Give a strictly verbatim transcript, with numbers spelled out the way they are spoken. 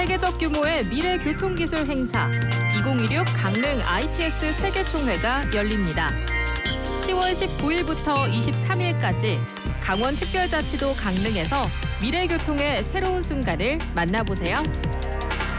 세계적 규모의 미래 교통기술 행사 이천십육 강릉 아이티에스 세계총회가 열립니다. 시월 십구일부터 이십삼일까지 강원특별자치도 강릉에서 미래 교통의 새로운 순간을 만나보세요.